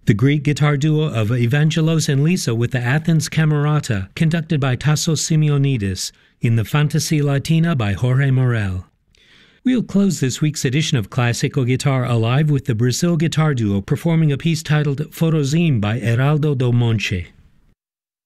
The Greek guitar duo of Evangelos and Lisa with the Athens Camerata, conducted by Tassos Simeonidis, in the Fantasy Latina by Jorge Morel. We'll close this week's edition of Classical Guitar Alive with the Brazil guitar duo performing a piece titled Forrozinho by Heraldo do Monte.